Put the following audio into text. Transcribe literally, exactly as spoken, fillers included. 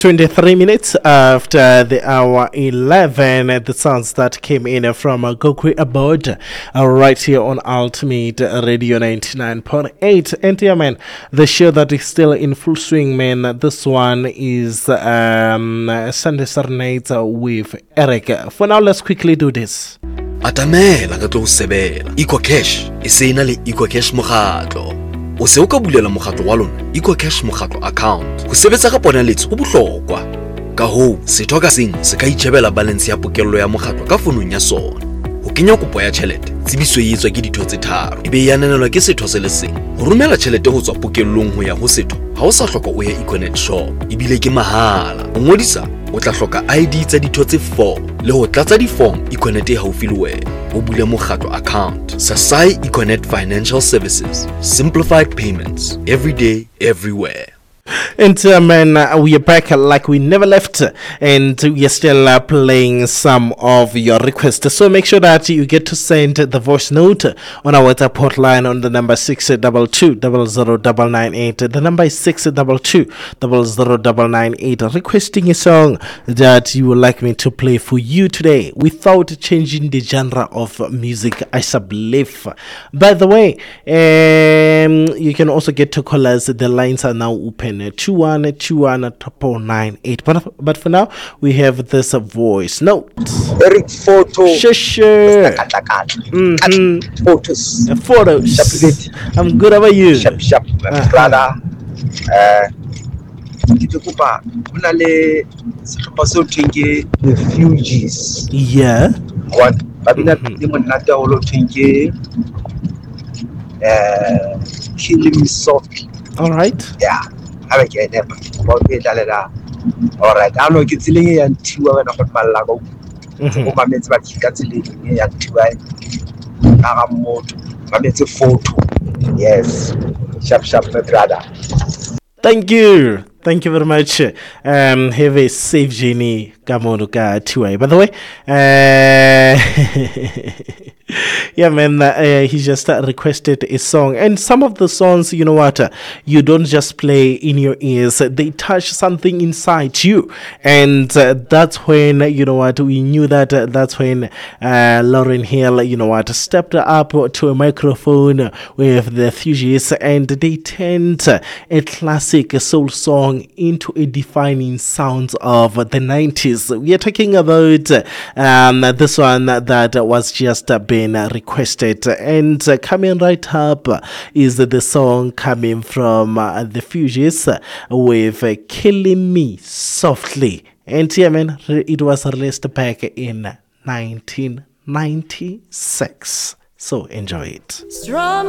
twenty-three minutes after the hour eleven, the sounds that came in from uh, Gokwe Abode, uh, right here on Ultimate Radio ninety-nine point eight. And yeah, man, the show that is still in full swing, man. This one is um, Sunday Serenades with Eric. For now, let's quickly do this. Atamela ka tlo sebela EcoCash e se ina le EcoCash mokgatlo o se o ka bulela mokgatlo wa lona EcoCash mokgatlo account go sebetsa ka ponaletso go bohlokwa ka ho se thoka seng se ka itjebela balance ya pokello ya mokgatlo ka fonong ya sona ho kenya kopo ya tšhelete tsebiso e etswa ke ditho tse tharo ebe ya nanelwa ke setho se le seng ho romela tšhelete ho tswa pokellong ho ya ho setho ha o sa hloka o ya Econet shop ebile ke mahala o ngodisa o tla hloka I D tsa ditho tse four le ho tlatsa di-form Econet e haufi le wena o bule mokgatlo account Sasai Econet Financial Services, simplified payments every day everywhere. And uh, man, uh, we are back uh, like we never left, and we are still uh, playing some of your requests. So make sure that you get to send the voice note on our WhatsApp hotline on the number six double two double zero double nine eight. The number is six double two double zero double nine eight. Requesting a song that you would like me to play for you today without changing the genre of music, I believe. By the way, um, you can also get to call us. The lines are now open. two one two one nine eight. But but for now, we have this uh, voice note. Eric photo. Sure. Mm-hmm. Photos. Uh, photos. I'm good. How about you? Sharp, sharp, uh-huh. Brother. Uh, Kitukupa, unale sehlopha thinking refugees. Yeah. What? Babina timo nata olo thinking. Uh, killing me softly. All right. Yeah. I get them about it. All right. I know it's living and two and a half malago. My mates, but he got living and two. I'm more. My mates a photo. Yes. Sharp, sharp, my brother. Thank you. Thank you very much. Um, have a safe journey. Kamonuka two. By the way, uh, yeah, man, uh, he just uh, requested a song, and some of the songs, you know what, uh, you don't just play in your ears; they touch something inside you, and uh, that's when you know what we knew that. Uh, that's when uh, Lauryn Hill, you know what, stepped up to a microphone with the Fugees, and they turned a classic soul song into a defining sound of the nineties. We are talking about um, this one that was just been requested, and uh, coming right up is the song coming from uh, the Fugees with uh, Killing Me Softly. And yeah, man, it was released back in nineteen ninety-six. So enjoy it. Strum